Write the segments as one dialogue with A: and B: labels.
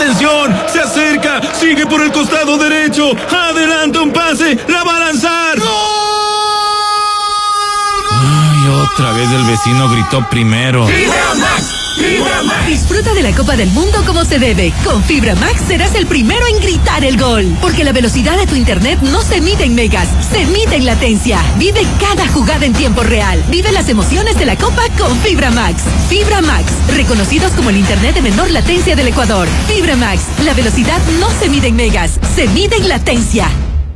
A: ¡Atención! ¡Se acerca! ¡Sigue por el costado derecho! ¡Adelanta un pase! ¡La va a lanzar! ¡Gol! ¡Ay, otra vez el vecino gritó primero!
B: ¡Fibra Max! ¡Fibra Max!
C: Disfruta de la Copa del Mundo como se debe. Con Fibra Max serás el primero en gritar el gol. Porque la velocidad de tu internet no se mide en megas, se mide en latencia. Vive cada jugada en tiempo real. Vive las emociones de la Copa con Fibra Max. Fibra Max, reconocidos como el internet de menor latencia del Ecuador. Fibra Max, la velocidad no se mide en megas, se mide en latencia.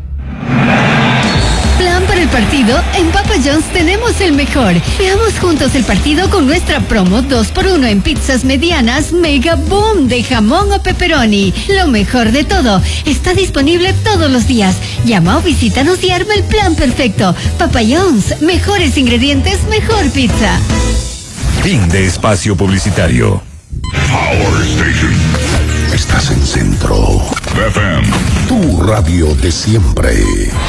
D: Plan para el partido, en Papa John's tenemos el mejor. Veamos juntos el partido con nuestra promo 2x1 en pizzas medianas Mega Boom de jamón o pepperoni. Lo mejor de todo, está disponible todos los días. Llama o visítanos y arma el plan perfecto. Papa John's, mejores ingredientes, mejor pizza.
E: Fin de espacio publicitario.
F: Power Station. Estás en Centro FM, tu radio de siempre.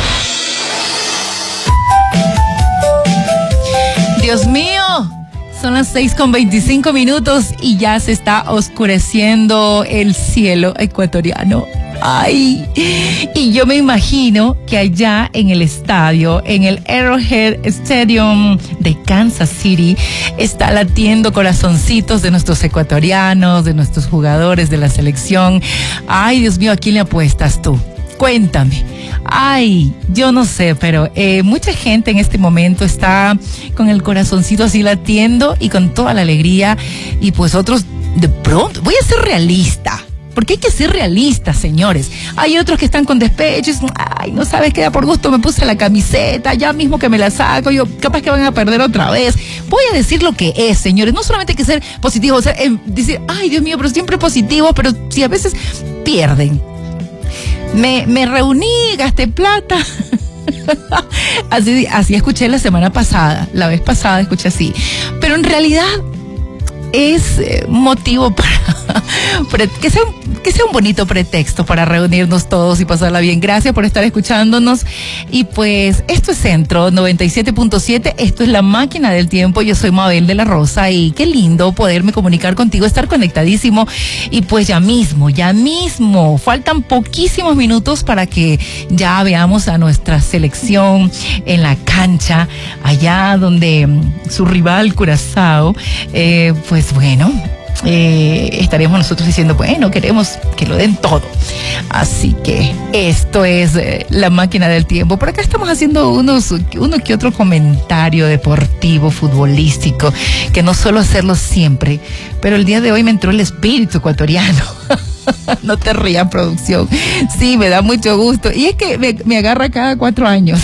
G: Dios mío, son las 6:25 y ya se está oscureciendo el cielo ecuatoriano. Ay, y yo me imagino que allá en el estadio, en el Arrowhead Stadium de Kansas City, está latiendo corazoncitos de nuestros ecuatorianos, de nuestros jugadores de la selección. Ay, Dios mío, ¿a quién le apuestas tú? Cuéntame. Ay, yo no sé, pero mucha gente en este momento está con el corazoncito así latiendo y con toda la alegría, y pues otros de pronto, voy a ser realista, porque hay que ser realistas, señores. Hay otros que están con despechos, ay, no sabes qué, da por gusto me puse la camiseta, ya mismo que me la saco, yo capaz que van a perder otra vez. Voy a decir lo que es, señores, no solamente hay que ser positivos, o sea, decir, ay, Dios mío, pero siempre positivos, pero si a veces pierden. Me reuní, gasté plata. así escuché la semana pasada, la vez pasada escuché así. Pero en realidad es motivo para que sea un bonito pretexto para reunirnos todos y pasarla bien. Gracias por estar escuchándonos. Y pues esto es Centro 97.7, esto es La Máquina del Tiempo. Yo soy Mabel de la Rosa y qué lindo poderme comunicar contigo, estar conectadísimo. Y pues ya mismo, faltan poquísimos minutos para que ya veamos a nuestra selección en la cancha, allá donde su rival Curazao, pues bueno, estaremos nosotros diciendo, bueno, queremos que lo den todo. Así que esto es La Máquina del Tiempo. Por acá estamos haciendo uno que otro comentario deportivo, futbolístico, que no suelo hacerlo siempre, pero el día de hoy me entró el espíritu ecuatoriano. No te rías, producción. Sí, me da mucho gusto. Y es que me agarra cada 4 años.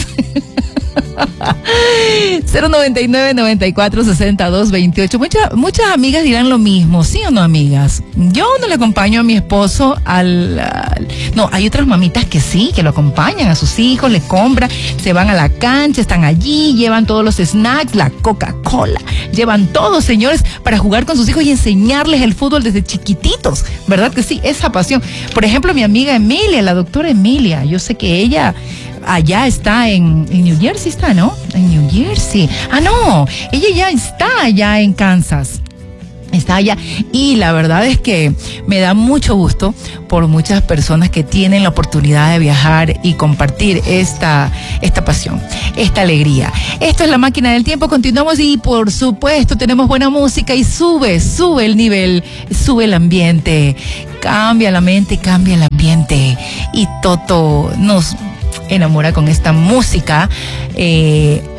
G: 099-94-62-28. Muchas amigas dirán lo mismo, ¿sí o no, amigas? Yo no le acompaño a mi esposo no, hay otras mamitas que sí, que lo acompañan a sus hijos, le compran, se van a la cancha, están allí, llevan todos los snacks, la Coca-Cola, llevan todo, señores, para jugar con sus hijos y enseñarles el fútbol desde chiquititos, ¿verdad que sí? Esa pasión. Por ejemplo, mi amiga Emilia, la doctora Emilia, yo sé que ella allá está en New Jersey, está, ¿no? En New Jersey. Ah, no, ella ya está allá en Kansas. Está allá, y la verdad es que me da mucho gusto por muchas personas que tienen la oportunidad de viajar y compartir esta pasión, esta alegría. Esto es La Máquina del Tiempo, continuamos y por supuesto tenemos buena música y sube el nivel, sube el ambiente, cambia la mente, cambia el ambiente, y Toto nos enamora con esta música